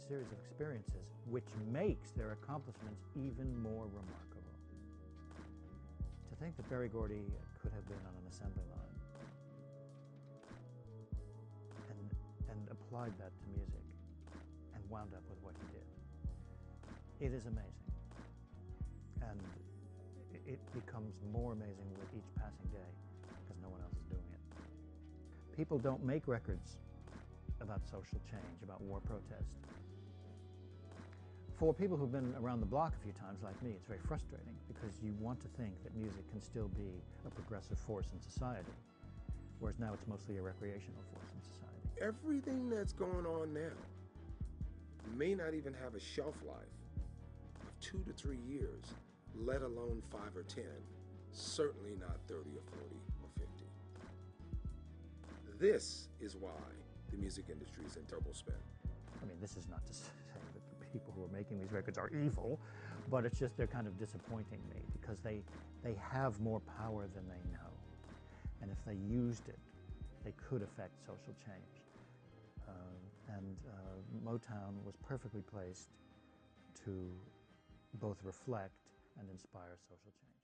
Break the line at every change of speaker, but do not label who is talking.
series of experiences, which makes their accomplishments even more remarkable. To think that Berry Gordy could have been on an assembly line and applied that to music and wound up with what he did. It is amazing. And it becomes more amazing with each passing day because no one else is doing it. People don't make records about social change, about war protest. For people who've been around the block a few times like me, it's very frustrating because you want to think that music can still be a progressive force in society, whereas now it's mostly a recreational force in society.
Everything that's going on now may not even have a shelf life of 2 to 3 years, let alone 5 or 10, certainly not 30 or 40 or 50. This is why the music industry is in turbo spin.
I mean, this is not to say that the people who are making these records are evil, but it's just they're kind of disappointing me because they have more power than they know. And if they used it, they could affect social change. Motown was perfectly placed to both reflect and inspire social change.